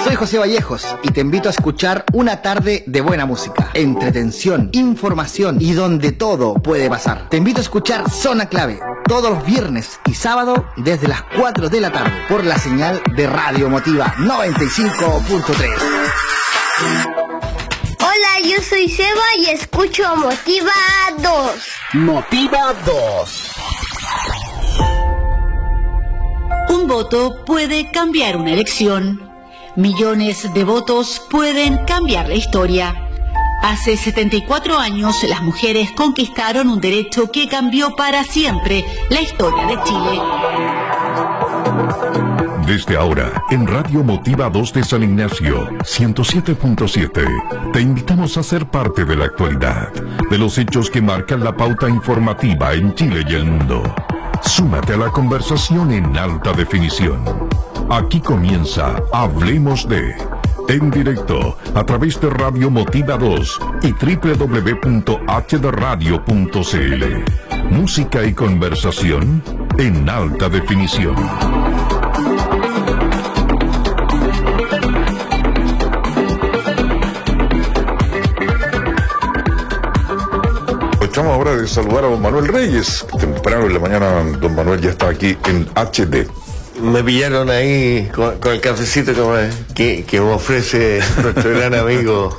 Soy José Vallejos y te invito a escuchar una tarde de buena música, entretención, información y donde todo puede pasar. Te invito a escuchar Zona Clave todos los viernes y sábado desde las 4 de la tarde por la señal de Radio Motiva 95.3. Hola, yo soy Seba y escucho Motiva 2. Motiva 2. Un voto puede cambiar una elección. Millones de votos pueden cambiar la historia. Hace 74 años las mujeres conquistaron un derecho que cambió para siempre la historia de Chile. Desde ahora, en Radio Motiva 2 de San Ignacio, 107.7, te invitamos a ser parte de la actualidad, de los hechos que marcan la pauta informativa en Chile y el mundo. Súmate a la conversación en alta definición. Aquí comienza Hablemos de, en directo, a través de Radio Motiva 2 y www.hderadio.cl. Música y conversación en alta definición. Estamos ahora de saludar a don Manuel Reyes. Temprano en la mañana don Manuel ya está aquí en HD. Me pillaron ahí con el cafecito que me ofrece nuestro gran amigo.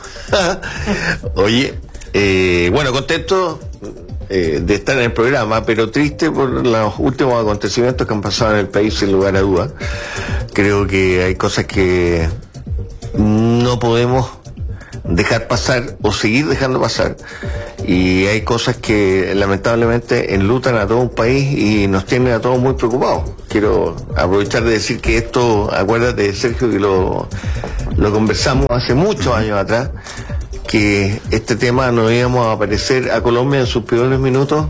Oye, bueno, contento de estar en el programa, pero triste por los últimos acontecimientos que han pasado en el país, sin lugar a dudas. Creo que hay cosas que no podemos dejar pasar o seguir dejando pasar, y hay cosas que lamentablemente enlutan a todo un país y nos tienen a todos muy preocupados. Quiero aprovechar de decir que esto, acuérdate, Sergio, que lo conversamos hace muchos años atrás, que este tema nos íbamos a aparecer a Colombia en sus peores minutos,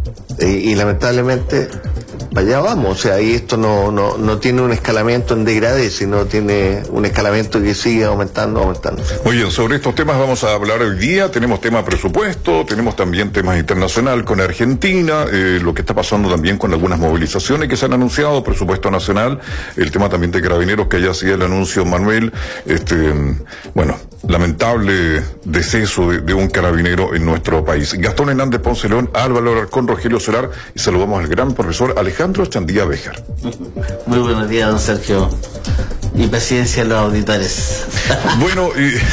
y lamentablemente para allá vamos. O sea, ahí esto no tiene un escalamiento en degradé, sino tiene un escalamiento que sigue aumentando. Muy bien, sobre estos temas vamos a hablar hoy día. Tenemos tema presupuesto, tenemos también temas internacional con Argentina, lo que está pasando también con algunas movilizaciones que se han anunciado, presupuesto nacional, el tema también de Carabineros, que ya hacía el anuncio Manuel, bueno, lamentable deceso de un carabinero en nuestro país. Gastón Hernández Ponce León, Álvaro Alarcón, Rogelio Solar, y saludamos al gran profesor Alejandro Chandía Béjar. Muy buenos días, don Sergio. Y paciencia a los auditores. Bueno,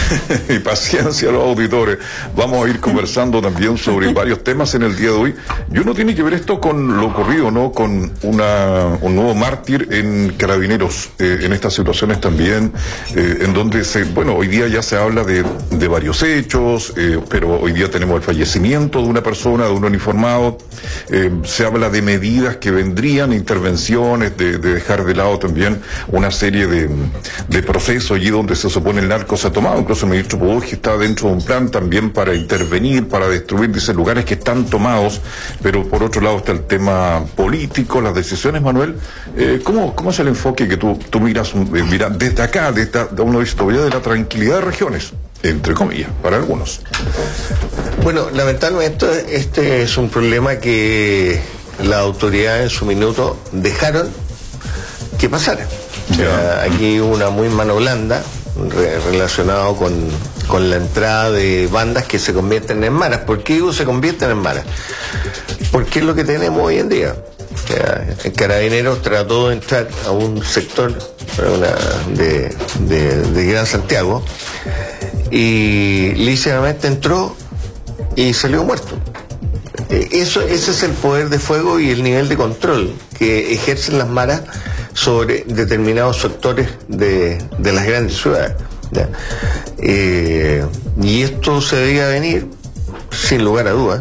y paciencia a los auditores. Vamos a ir conversando también sobre varios temas en el día de hoy. Y uno tiene que ver esto con lo ocurrido, ¿no? Con un nuevo mártir en Carabineros, en estas situaciones también, en donde hoy día ya se habla de varios hechos, pero hoy día tenemos el fallecimiento de una persona, de un uniformado. Se habla de medidas que vendrían, intervenciones, de dejar de lado también una serie de procesos allí donde se supone el narco se ha tomado. Incluso el ministro Pudovich está dentro de un plan también para intervenir, para destruir, dice, lugares que están tomados, pero por otro lado está el tema político, las decisiones. Manuel, ¿cómo es el enfoque que tú miras desde acá, uno dice todavía de la tranquilidad de regiones, entre comillas, para algunos? Bueno, lamentablemente este es un problema que la autoridad en su minuto dejaron que pasara. O sea, aquí hubo una muy mano blanda relacionado con la entrada de bandas que se convierten en maras. ¿Por qué digo se convierten en maras? Porque es lo que tenemos hoy en día. O sea, el Carabineros trató de entrar a un sector de Gran Santiago y lícitamente entró y salió muerto. Ese es el poder de fuego y el nivel de control que ejercen las maras sobre determinados sectores de las grandes ciudades. Y esto se debía venir, sin lugar a dudas.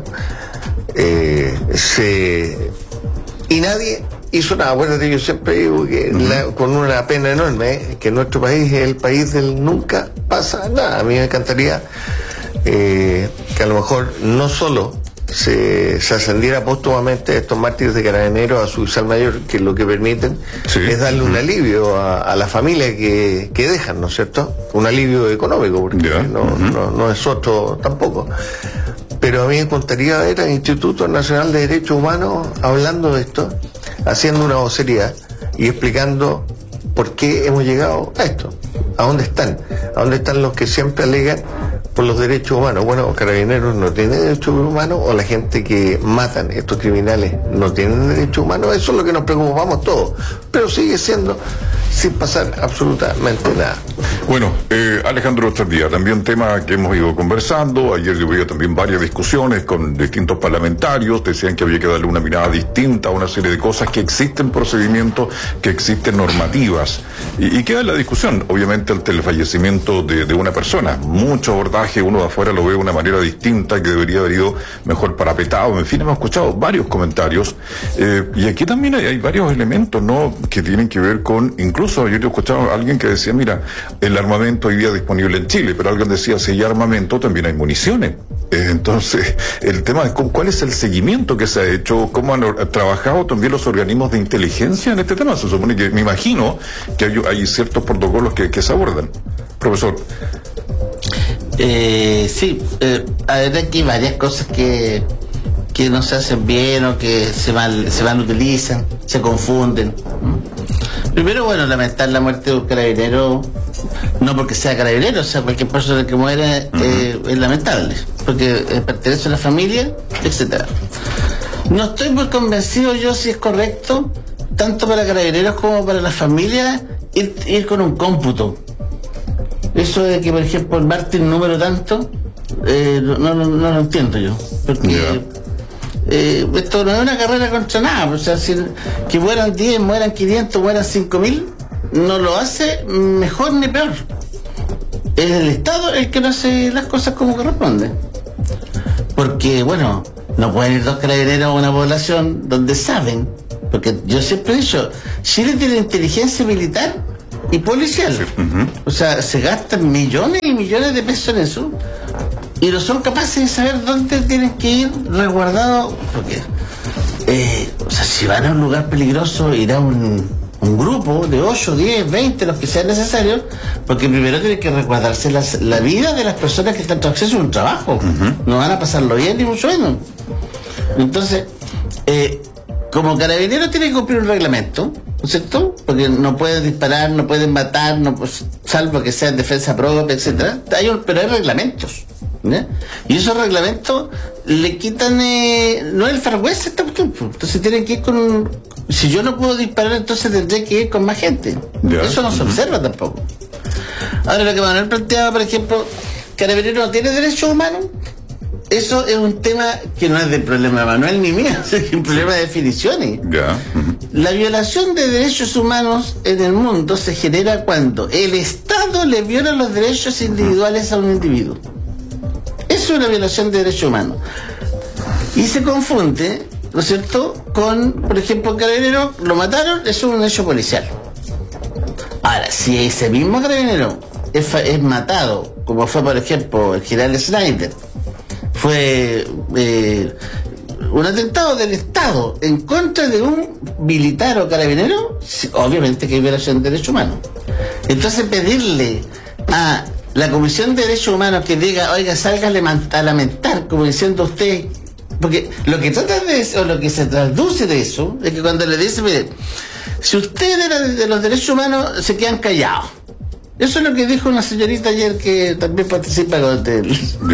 Y nadie hizo nada. Acuérdate, yo siempre digo que con una pena enorme, que nuestro país es el país del nunca pasa nada. A mí me encantaría que a lo mejor no solo se ascendiera póstumamente a estos mártires de Carabineros a su oficial mayor, que lo que permiten es darle un alivio a la familia que dejan, ¿no es cierto? Un alivio económico, porque no es otro tampoco. Pero a mí me gustaría ver al Instituto Nacional de Derechos Humanos hablando de esto, haciendo una vocería y explicando por qué hemos llegado a esto. ¿A dónde están? ¿A dónde están los que siempre alegan por los derechos humanos? Bueno, Carabineros no tienen derechos humanos, o la gente que matan, estos criminales, no tienen derechos humanos. Eso es lo que nos preocupamos todos, pero sigue siendo sin pasar absolutamente nada. Bueno, Alejandro Ostardía, también un tema que hemos ido conversando. Ayer yo veía también varias discusiones con distintos parlamentarios, decían que había que darle una mirada distinta a una serie de cosas, que existen procedimientos, que existen normativas, y queda la discusión, obviamente, ante el fallecimiento de una persona. Mucho abordaje, uno de afuera lo ve de una manera distinta, que debería haber ido mejor parapetado. En fin, hemos escuchado varios comentarios, y aquí también hay varios elementos, ¿no?, que tienen que ver con, incluso ayer yo escuchaba a alguien que decía, mira, el armamento hoy día disponible en Chile, pero alguien decía, si hay armamento también hay municiones. Entonces, el tema es cuál es el seguimiento que se ha hecho, cómo han trabajado también los organismos de inteligencia en este tema. Se supone que, me imagino que hay ciertos protocolos que se abordan. Profesor. Sí, a ver, aquí hay varias cosas que no se hacen bien, o que se mal utilizan, se confunden. Primero, bueno, lamentar la muerte de un carabinero, no porque sea carabinero, o sea, cualquier persona que muere es lamentable, porque pertenece a la familia, etcétera. No estoy muy convencido yo si es correcto, tanto para carabineros como para la familia, ir con un cómputo. Eso de que, por ejemplo, el Martín número tanto, no lo entiendo yo, porque esto no es una carrera contra nada. O sea, si que mueran 10, mueran 500, mueran 5.000, no lo hace mejor ni peor. Es el Estado el que no hace las cosas como corresponde, porque, bueno, no pueden ir 2 carabineros a una población donde saben, porque yo siempre he dicho, Chile tiene inteligencia militar y policial. Sí. O sea, se gastan millones y millones de pesos en eso, y no son capaces de saber dónde tienen que ir resguardados, porque o sea, si van a un lugar peligroso, irá un grupo de 8, 10, 20, los que sean necesarios, porque primero tienen que resguardarse la vida de las personas que están en acceso a un trabajo. No van a pasarlo bien, ni mucho menos. Entonces, como carabineros tienen que cumplir un reglamento, ¿no es cierto? Porque no pueden disparar, no pueden matar, salvo que sea en defensa propia, etcétera. Pero hay reglamentos, ¿no? Y esos reglamentos le quitan, no es el Far West este tiempo. Entonces tienen que ir con si yo no puedo disparar, entonces tendré que ir con más gente. Eso no se observa tampoco. Ahora, lo que Manuel planteaba, por ejemplo, Carabinero no tiene derechos humanos, eso es un tema que no es del problema de Manuel ni mío, es un problema de definiciones. La violación de derechos humanos en el mundo se genera cuando el Estado le viola los derechos individuales a un individuo. Eso es una violación de derechos humanos. Y se confunde, ¿no es cierto?, con, por ejemplo, carabinero, lo mataron, eso es un hecho policial. Ahora, si ese mismo carabinero es matado, como fue, por ejemplo, el general Snyder, fue un atentado del Estado en contra de un militar o carabinero, obviamente que hay violación de derechos humanos. Entonces, pedirle a la Comisión de Derechos Humanos que diga, oiga, salga a lamentar, como diciendo usted, porque lo que trata de, o lo que se traduce de eso, es que cuando le dice, mire, si usted de los derechos humanos se quedan callados. Eso es lo que dijo una señorita ayer que también participa con él.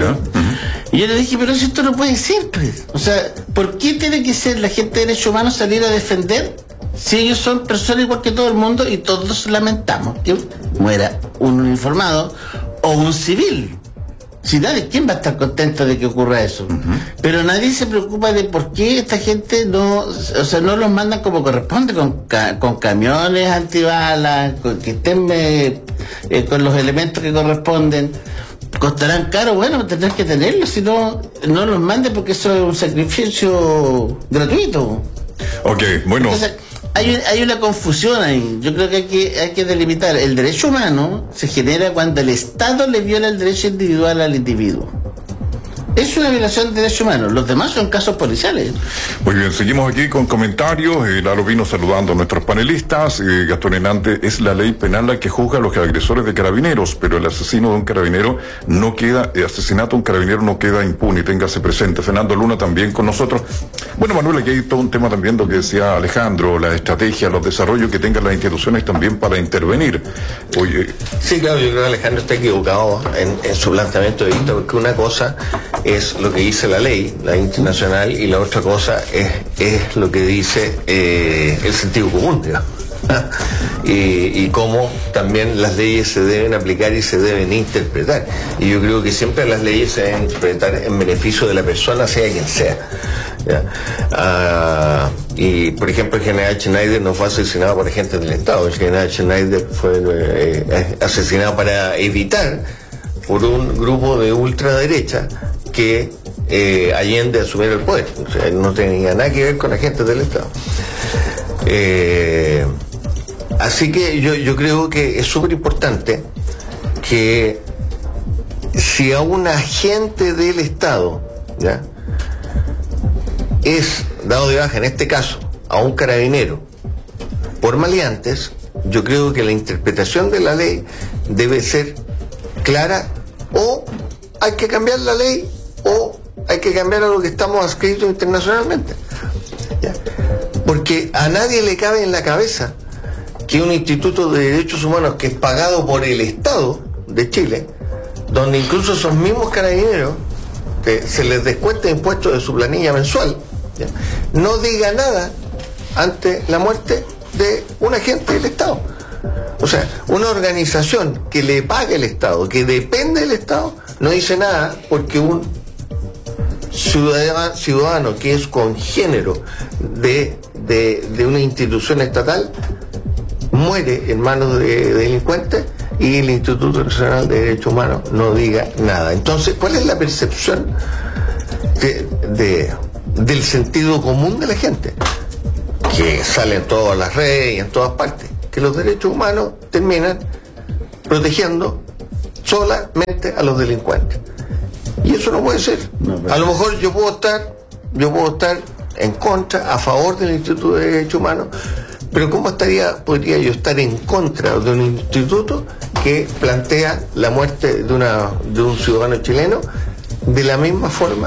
Y yo le dije, pero si esto no puede ser, pues. O sea, ¿por qué tiene que ser la gente de derechos humanos salir a defender si ellos son personas igual que todo el mundo y todos lamentamos que muera un uniformado o un civil? Si nadie, ¿quién va a estar contento de que ocurra eso? Pero nadie se preocupa de por qué esta gente no los mandan como corresponde, con camiones antibalas, que estén con los elementos que corresponden. Costarán caro, bueno, tendrán que tenerlos, si no los manden, porque eso es un sacrificio gratuito. Ok, bueno. Entonces, hay una confusión ahí. Yo creo que hay que delimitar. El derecho humano se genera cuando el Estado le viola el derecho individual al individuo. Es una violación de derechos humanos. Los demás son casos policiales. Muy bien, seguimos aquí con comentarios. Lalo Vino saludando a nuestros panelistas. Gastón Hernández, es la ley penal la que juzga a los agresores de carabineros, pero el asesino de un carabinero no queda, asesinato de un carabinero no queda impune. Téngase presente. Fernando Luna también con nosotros. Bueno, Manuel, aquí hay todo un tema también, lo que decía Alejandro, la estrategia, los desarrollos que tengan las instituciones también para intervenir. Oye. Sí, claro, yo creo que Alejandro está equivocado en su planteamiento de vista, porque una cosa es lo que dice la ley internacional, y la otra cosa es lo que dice el sentido común, digamos. Y cómo también las leyes se deben aplicar y se deben interpretar. Y yo creo que siempre las leyes se deben interpretar en beneficio de la persona, sea quien sea. Y por ejemplo, el general Schneider no fue asesinado por agentes del Estado. El general Schneider fue asesinado para evitar por un grupo de ultraderecha que Allende asumiera el poder. O sea, no tenía nada que ver con agentes del Estado. Así que yo creo que es súper importante que si a un agente del Estado, ¿ya?, es dado de baja, en este caso, a un carabinero, por maleantes, yo creo que la interpretación de la ley debe ser clara, o hay que cambiar la ley, o hay que cambiar a lo que estamos adscritos internacionalmente. ¿Ya? Porque a nadie le cabe en la cabeza que un instituto de derechos humanos que es pagado por el Estado de Chile, donde incluso esos mismos carabineros se les descuenta impuestos de su planilla mensual, ¿ya?, no diga nada ante la muerte de un agente del Estado. O sea, una organización que le paga el Estado, que depende del Estado, no dice nada porque un ciudadano que es congénero de una institución estatal muere en manos de delincuentes, y el Instituto Nacional de Derechos Humanos no diga nada. Entonces, ¿cuál es la percepción del sentido común de la gente? Que sale en todas las redes y en todas partes, que los derechos humanos terminan protegiendo solamente a los delincuentes. Y eso no puede ser. A lo mejor yo puedo estar en contra, a favor del Instituto de Derechos Humanos, pero ¿cómo podría yo estar en contra de un instituto que plantea la muerte de un ciudadano chileno de la misma forma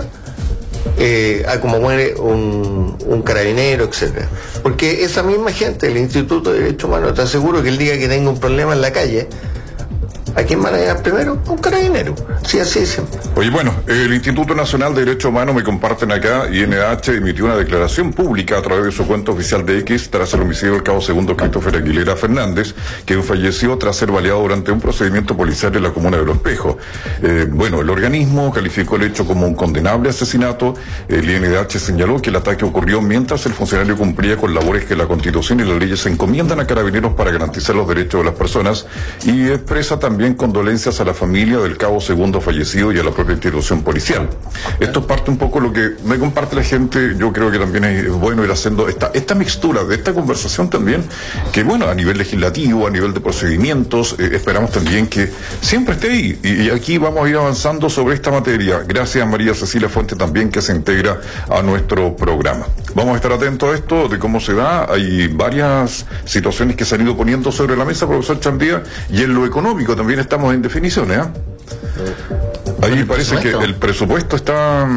a como muere un carabinero, etcétera? Porque esa misma gente, el Instituto de Derechos Humanos, te aseguro que el día que tenga un problema en la calle, ¿a quién van a llegar primero? Un carabinero. Sí, así es siempre. Oye, bueno, el Instituto Nacional de Derechos Humanos, me comparten acá, INH emitió una declaración pública a través de su cuenta oficial de X tras el homicidio del cabo segundo Christopher Aguilera Fernández, que falleció tras ser baleado durante un procedimiento policial en la comuna de Los Espejos. Bueno, el organismo calificó el hecho como un condenable asesinato. El INH señaló que el ataque ocurrió mientras el funcionario cumplía con labores que la Constitución y las leyes encomiendan a carabineros para garantizar los derechos de las personas, y expresa también condolencias a la familia del cabo segundo fallecido y a la propia institución policial. Esto es parte un poco lo que me comparte la gente. Yo creo que también es bueno ir haciendo esta mixtura de esta conversación también, que bueno, a nivel legislativo, a nivel de procedimientos, esperamos también que siempre esté ahí, y aquí vamos a ir avanzando sobre esta materia. Gracias a María Cecilia Fuente también, que se integra a nuestro programa. Vamos a estar atentos a esto, de cómo se da. Hay varias situaciones que se han ido poniendo sobre la mesa, profesor Chandía, y en lo económico también estamos en definiciones, ¿eh? Ahí parece que el presupuesto está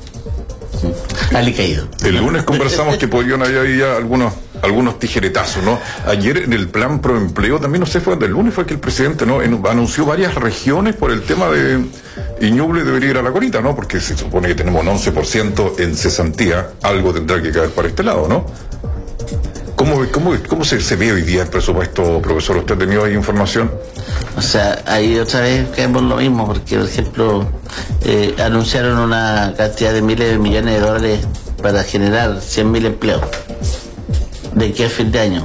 alicaído. El lunes conversamos que podían haber ya algunos tijeretazos, ¿no? Ayer en el plan Proempleo también, no sé, fue del lunes, fue que el presidente, ¿no?, anunció varias regiones por el tema de Ñuble debería ir a la colita, ¿no? Porque se supone que tenemos un 11% en cesantía, algo tendrá que caer para este lado, ¿no? ¿Cómo se ve hoy día el presupuesto, profesor? ¿Usted ha tenido ahí información? O sea, ahí otra vez caemos lo mismo, porque por ejemplo anunciaron una cantidad de miles de millones de dólares para generar 100.000 empleos de aquí a fin de año.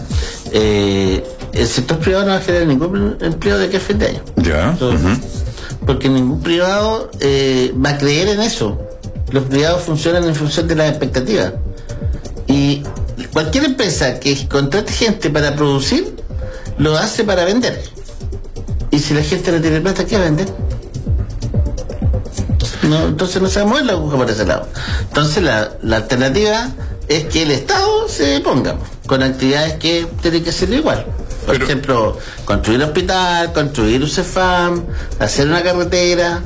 El sector privado no va a generar ningún empleo de aquí a fin de año. Ya. Porque ningún privado va a creer en eso. Los privados funcionan en función de las expectativas. Y cualquier empresa que contrate gente para producir, lo hace para vender. Y si la gente no tiene plata, ¿qué va a vender? No, entonces no se va a mover la aguja por ese lado. Entonces la alternativa es que el Estado se ponga con actividades que tienen que ser igual. Por ejemplo, construir un hospital, construir un CEFAM, hacer una carretera,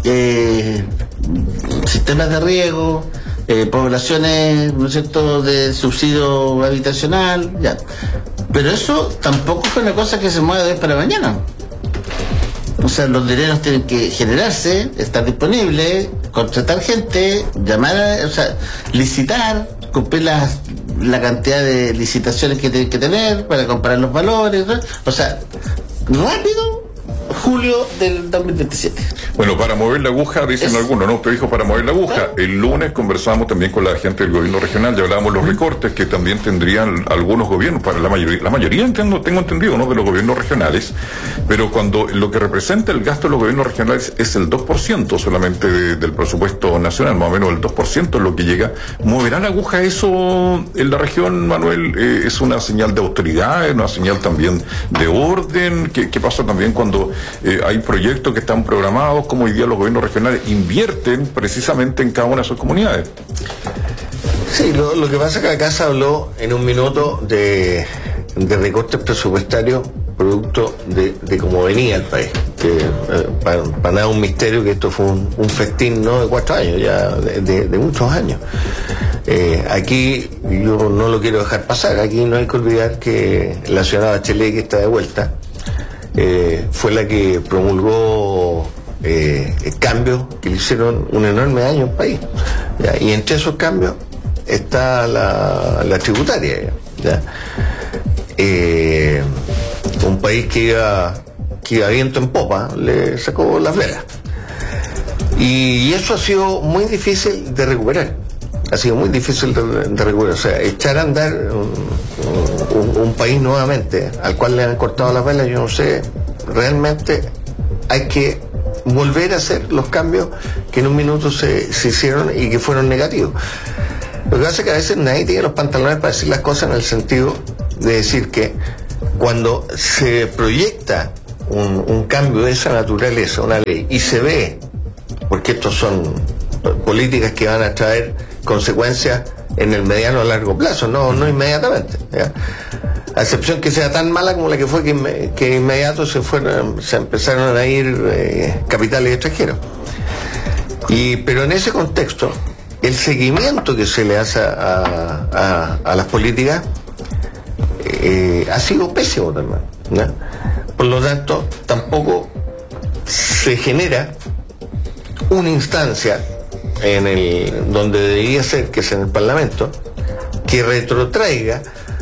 sistemas de riego, poblaciones, ¿no es cierto?, de subsidio habitacional, ya. Pero eso tampoco es una cosa que se mueve de hoy para mañana. O sea, los dineros tienen que generarse, estar disponibles, contratar gente, licitar, cumplir la cantidad de licitaciones que tienen que tener para comparar los valores, ¿no? O sea, rápido, julio del 2027. Bueno, para mover la aguja, dicen algunos, ¿no? Usted dijo para mover la aguja. El lunes conversamos también con la gente del gobierno regional, ya hablábamos de los recortes que también tendrían algunos gobiernos, para la mayoría tengo entendido, ¿no?, de los gobiernos regionales, pero cuando lo que representa el gasto de los gobiernos regionales es el 2% solamente del presupuesto nacional, más o menos el 2% es lo que llega. ¿Moverá la aguja eso en la región, Manuel? ¿Es una señal de autoridad, es una señal también de orden? ¿Qué pasa también cuando hay proyectos que están programados, como hoy día los gobiernos regionales invierten precisamente en cada una de sus comunidades? Sí, lo que pasa es que acá se habló en un minuto de recortes presupuestarios producto de cómo venía el país. Que para nada un misterio que esto fue un festín, no de 4 años, ya de muchos años. Aquí yo no lo quiero dejar pasar. Aquí no hay que olvidar que la señora Bachelet, que está de vuelta, fue la que promulgó cambios que le hicieron un enorme daño al país, ¿ya? Y entre esos cambios está la tributaria, ¿ya? Un país que iba viento en popa le sacó las velas, y eso ha sido muy difícil de recuperar. Ha sido muy difícil de recuperar. O sea, echar a andar un país nuevamente al cual le han cortado las velas, yo no sé, realmente hay que volver a hacer los cambios que en un minuto se hicieron y que fueron negativos. Lo que pasa es que a veces nadie tiene los pantalones para decir las cosas, en el sentido de decir que cuando se proyecta un cambio de esa naturaleza, una ley, y se ve, porque estos son políticas que van a traer consecuencias en el mediano a largo plazo, no inmediatamente, ¿ya? A excepción que sea tan mala como la que fue que inmediato se empezaron a ir capitales extranjeros. Pero en ese contexto, el seguimiento que se le hace a las políticas ha sido pésimo también, ¿no? Por lo tanto, tampoco se genera una instancia donde debería ser, que es en el Parlamento, que retrotraiga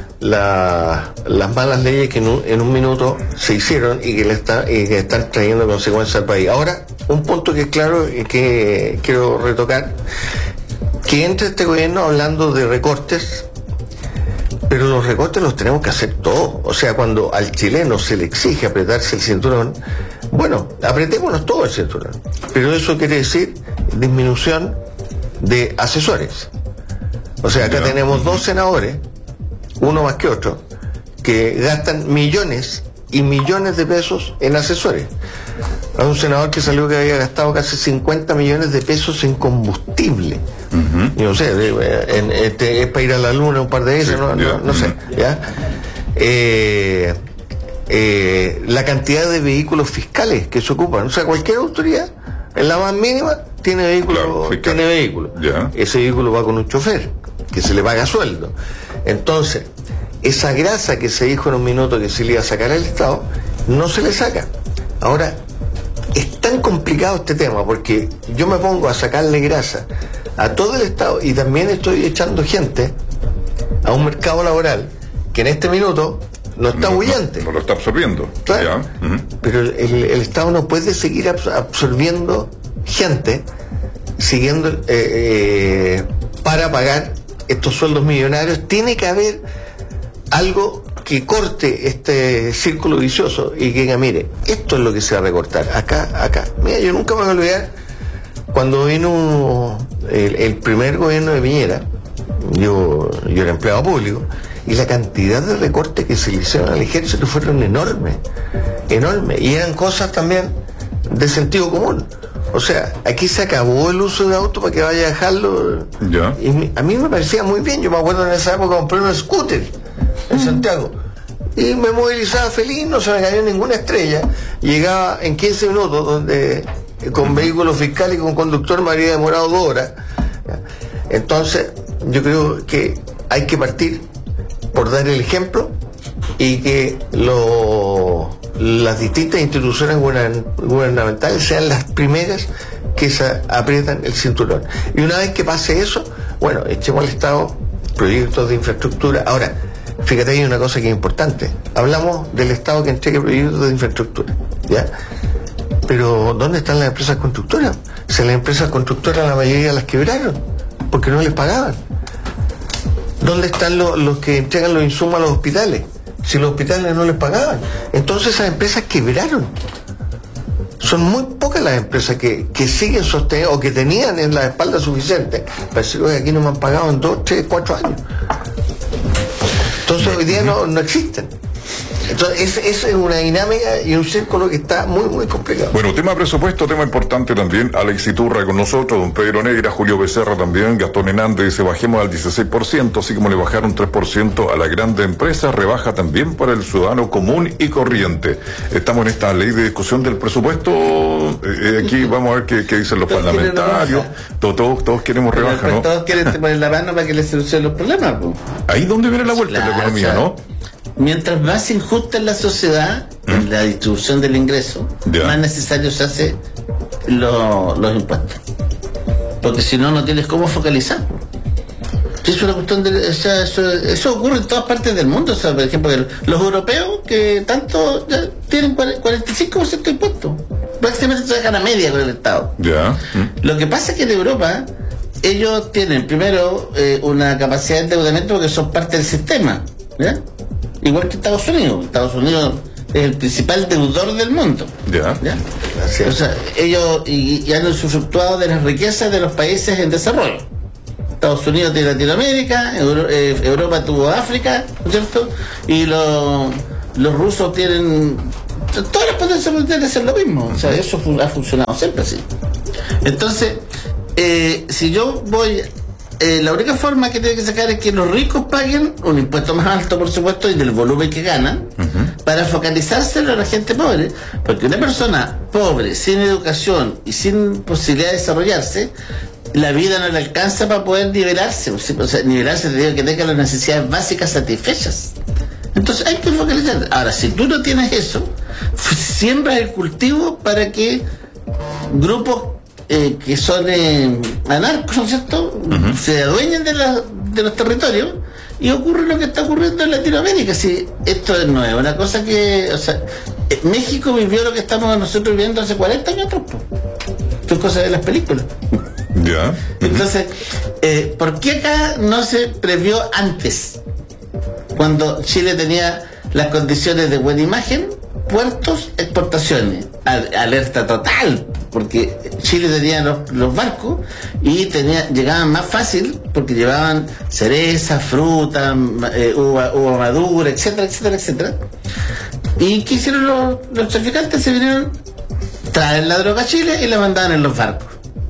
las malas leyes que en un minuto se hicieron y que están trayendo consecuencias al país. Ahora, un punto que es claro y que quiero retocar, que entre este gobierno hablando de recortes, pero los recortes los tenemos que hacer todos. O sea, cuando al chileno se le exige apretarse el cinturón, bueno, apretémonos todo el cinturón, pero eso quiere decir disminución de asesores. O sea, acá tenemos 2 senadores, uno más que otro, que gastan millones y millones de pesos en asesores. Hay un senador que salió que había gastado casi 50 millones de pesos en combustible. Yo no sé, es para ir a la luna un par de veces, no sé, ¿ya? La cantidad de vehículos fiscales que se ocupan. O sea, cualquier autoridad, en la más mínima, tiene vehículo. Yeah. Ese vehículo va con un chofer, que se le paga sueldo. Entonces, esa grasa que se dijo en un minuto que se le iba a sacar al Estado, no se le saca. Ahora, es tan complicado este tema, porque yo me pongo a sacarle grasa a todo el Estado y también estoy echando gente a un mercado laboral que en este minuto no está bullante. No lo está absorbiendo. Claro. Pero el Estado no puede seguir absorbiendo gente siguiendo para pagar estos sueldos millonarios. Tiene que haber algo que corte este círculo vicioso y que diga, mire, esto es lo que se va a recortar, acá. Mira, yo nunca me voy a olvidar cuando vino el primer gobierno de Piñera. Yo era empleado público, y la cantidad de recortes que se le hicieron al ejército fueron enormes, y eran cosas también de sentido común. O sea, aquí se acabó el uso de auto para que vaya a dejarlo. Ya. Y a mí me parecía muy bien. Yo me acuerdo en esa época compré un scooter en Santiago. Y me movilizaba feliz, no se me cayó ninguna estrella. Llegaba en 15 minutos, donde con vehículo fiscal y con conductor me habría demorado 2 horas. Entonces, yo creo que hay que partir por dar el ejemplo y que las distintas instituciones gubernamentales sean las primeras que se aprietan el cinturón. Y una vez que pase eso, bueno, echemos al Estado proyectos de infraestructura. Ahora, fíjate, hay una cosa que es importante. Hablamos del Estado que entregue proyectos de infraestructura, ¿ya? Pero ¿dónde están las empresas constructoras? Si las empresas constructoras, la mayoría las quebraron, porque no les pagaban. ¿Dónde están los que entregan los insumos a los hospitales? Si los hospitales no les pagaban. Entonces esas empresas quebraron. Son muy pocas las empresas que siguen sosteniendo o que tenían en la espalda suficiente para decir, oye, aquí no me han pagado en 2, 3, 4 años. Entonces hoy día no existen. Entonces esa es una dinámica y un círculo que está muy, muy complicado. Bueno, tema presupuesto, tema importante también. Alex Iturra con nosotros, don Pedro Negra, Julio Becerra también, Gastón Hernández dice bajemos al 16%, así como le bajaron 3% a las grandes empresas, rebaja también para el ciudadano común y corriente. Estamos en esta ley de discusión del presupuesto, aquí vamos a ver qué dicen los parlamentarios. Todos queremos rebaja, ¿no? Todos quieren poner la mano para que les solucionen los problemas, ¿no? Ahí donde viene la vuelta de la economía, o sea, ¿no? Mientras más injusta es la sociedad, en la distribución del ingreso, más necesario se hace los impuestos. Porque si no tienes cómo focalizar. Es una cuestión de, o sea, eso ocurre en todas partes del mundo. O sea, por ejemplo, los europeos que tanto ya tienen 45% de impuestos. Prácticamente se dejan a media con el Estado. Lo que pasa es que en Europa ellos tienen primero una capacidad de endeudamiento porque son parte del sistema, ¿ya? Igual que Estados Unidos. Estados Unidos es el principal deudor del mundo. ¿Ya? O sea, ellos y han usufructuado de las riquezas de los países en desarrollo. Estados Unidos tiene Latinoamérica, Europa tuvo África, ¿no es cierto? Y los rusos tienen... Todas las potencias mundiales hacen lo mismo. O sea, eso ha funcionado siempre así. Entonces, si yo voy... la única forma que tiene que sacar es que los ricos paguen un impuesto más alto, por supuesto, y del volumen que ganan, para focalizárselo a la gente pobre, porque una persona pobre, sin educación y sin posibilidad de desarrollarse, la vida no le alcanza para poder nivelarse. O sea, nivelarse, te digo, que tenga las necesidades básicas satisfechas. Entonces hay que focalizar. Ahora, si tú no tienes eso, siembras el cultivo para que grupos que son anarcos, ¿no es cierto? Se adueñan de los territorios y ocurre lo que está ocurriendo en Latinoamérica. Si esto no es una cosa que, o sea, México vivió lo que estamos nosotros viviendo hace 40 años atrás. Esto es cosa de las películas. Entonces, ¿por qué acá no se previó antes? Cuando Chile tenía las condiciones de buena imagen, puertos, exportaciones, alerta total, porque Chile tenía los barcos y llegaban más fácil porque llevaban cereza, fruta, uva madura, etcétera, etcétera, etcétera. ¿Y qué hicieron los traficantes? Se vinieron, traen la droga a Chile y la mandaban en los barcos.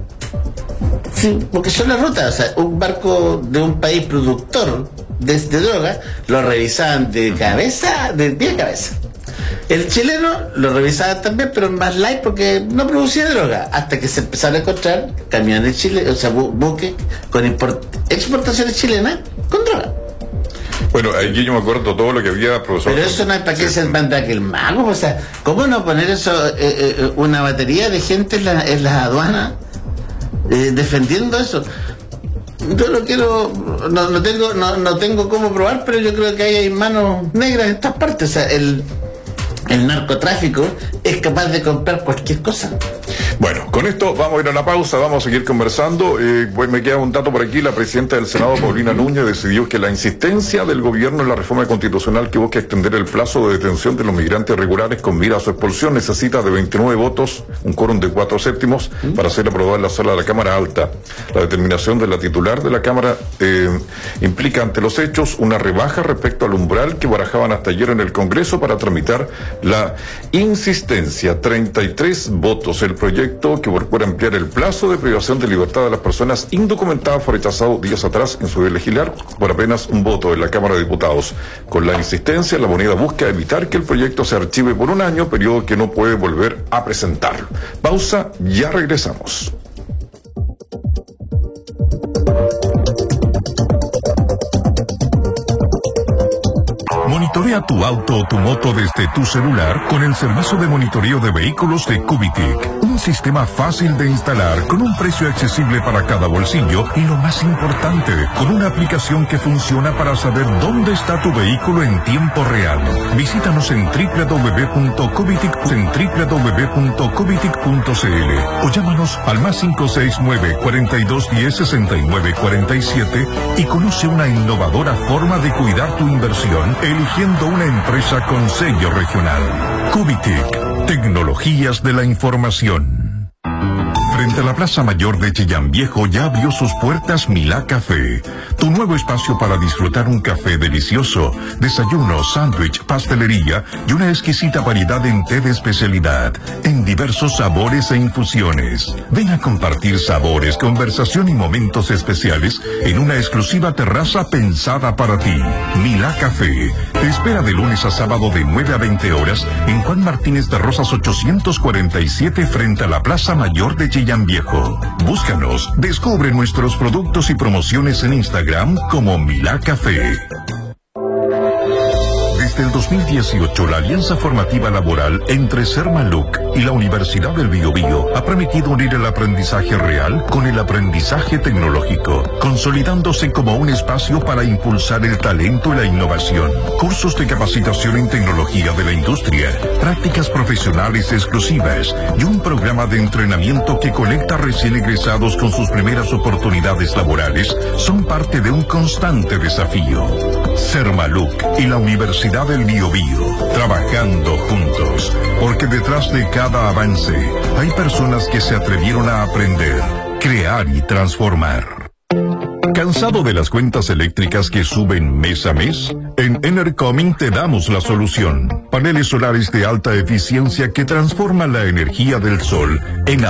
Sí, porque son las rutas. O sea, un barco de un país productor de droga lo revisaban de pie a cabeza. El chileno lo revisaban también, pero más light porque no producía droga, hasta que se empezaron a encontrar camiones chilenos, o sea, buques con exportaciones chilenas con droga. Bueno, aquí yo me acuerdo todo lo que había, profesor. Pero eso no es para que se manda aquel mago, o sea, ¿cómo no poner eso, una batería de gente en las aduanas defendiendo eso? Yo no quiero, no tengo cómo probar, pero yo creo que hay manos negras en estas partes. O sea, el narcotráfico es capaz de comprar cualquier cosa. Bueno, con esto vamos a ir a la pausa, vamos a seguir conversando. Pues me queda un dato por aquí. La presidenta del Senado, Paulina Núñez, decidió que la insistencia del gobierno en la reforma constitucional que busca extender el plazo de detención de los migrantes irregulares con mira a su expulsión necesita de 29 votos, un quórum de 4/7, para ser aprobada en la sala de la Cámara Alta. La determinación de la titular de la Cámara implica ante los hechos una rebaja respecto al umbral que barajaban hasta ayer en el Congreso para tramitar la insistencia. 33 votos. El proyecto proyecto que procura ampliar el plazo de privación de libertad de las personas indocumentadas fue rechazado días atrás en su deber legislar por apenas un voto en la Cámara de Diputados. Con la insistencia, la moneda busca evitar que el proyecto se archive por un año, periodo que no puede volver a presentarlo. Pausa, ya regresamos. Monitorea tu auto o tu moto desde tu celular con el servicio de monitoreo de vehículos de Cubitic. Un sistema fácil de instalar con un precio accesible para cada bolsillo y lo más importante, con una aplicación que funciona para saber dónde está tu vehículo en tiempo real. Visítanos en www.cubitic.cl o llámanos al +569 4210 6947 y conoce una innovadora forma de cuidar tu inversión eligiendo una empresa con sello regional. Cubitic, tecnologías de la información. Frente a la Plaza Mayor de Chillán Viejo ya abrió sus puertas Milá Café, tu nuevo espacio para disfrutar un café delicioso, desayuno, sándwich, pastelería y una exquisita variedad en té de especialidad, en diversos sabores e infusiones. Ven a compartir sabores, conversación y momentos especiales en una exclusiva terraza pensada para ti. Milá Café te espera de lunes a sábado de 9 a 20 horas en Juan Martínez de Rosas 847 frente a la Plaza Mayor de Chillán Viejo. Búscanos, descubre nuestros productos y promociones en Instagram como Milá Café. Desde el 2018, la alianza formativa laboral entre Sermaluc y la Universidad del Biobío ha permitido unir el aprendizaje real con el aprendizaje tecnológico, consolidándose como un espacio para impulsar el talento y la innovación. Cursos de capacitación en tecnología de la industria, prácticas profesionales exclusivas y un programa de entrenamiento que conecta recién egresados con sus primeras oportunidades laborales son parte de un constante desafío. Sermaluc y la Universidad del Biobío, trabajando juntos, porque detrás de cada avance hay personas que se atrevieron a aprender, crear y transformar. ¿Cansado de las cuentas eléctricas que suben mes a mes? En Enercoming te damos la solución. Paneles solares de alta eficiencia que transforman la energía del sol en